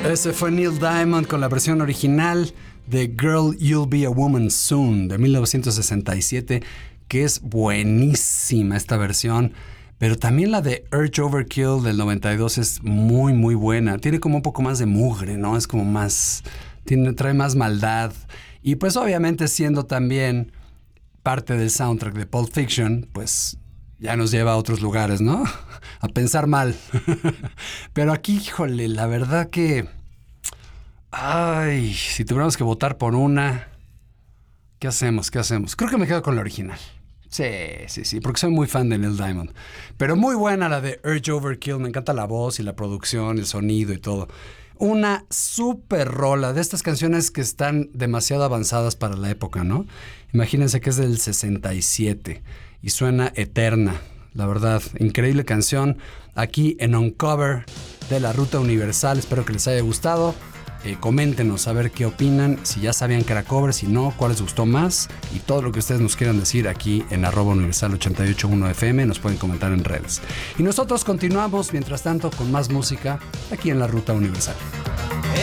Ese fue Neil Diamond con la versión original de Girl, You'll Be a Woman Soon de 1967, que es buenísima esta versión. Pero también la de Urge Overkill del 92 es muy, muy buena. Tiene como un poco más de mugre, ¿no? Es como más... trae más maldad. Y pues obviamente siendo también parte del soundtrack de Pulp Fiction, pues ya nos lleva a otros lugares, ¿no? A pensar mal. Pero aquí, híjole, la verdad que... Ay, si tuviéramos que votar por una... ¿Qué hacemos? Creo que me quedo con la original. Sí, porque soy muy fan de Neil Diamond. Pero muy buena la de Urge Overkill. Me encanta la voz y la producción, el sonido y todo. Una súper rola de estas canciones que están demasiado avanzadas para la época, ¿no? Imagínense que es del 67 y suena eterna. La verdad, increíble canción. Aquí en Uncover de la Ruta Universal. Espero que les haya gustado. Coméntenos a ver qué opinan, si ya sabían que era cover, si no, cuál les gustó más y todo lo que ustedes nos quieran decir aquí en @universal881fm, nos pueden comentar en redes. Y nosotros continuamos mientras tanto con más música aquí en la Ruta Universal.